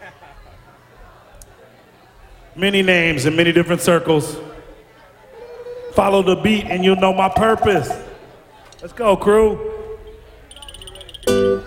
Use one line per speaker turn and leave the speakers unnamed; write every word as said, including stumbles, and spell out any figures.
Many names in many different circles. Follow the beat and you'll know my purpose. Let's go, crew.